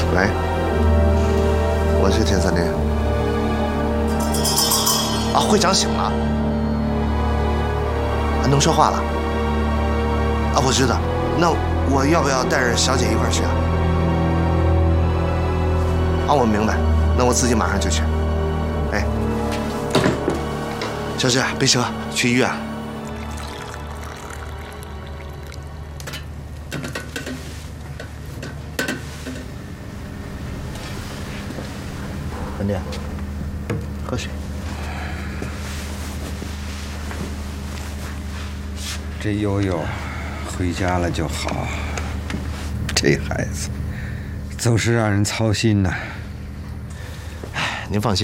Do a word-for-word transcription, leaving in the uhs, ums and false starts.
喂，我是田三林。啊，会长醒了，啊，能说话了。啊，我知道。那我要不要带着小姐一块儿去啊？啊，我明白。那我自己马上就去。哎，小志，备车去医院。文丽，喝水。 这悠悠回家了就好，这孩子总是让人操心呐。 哎，您放心。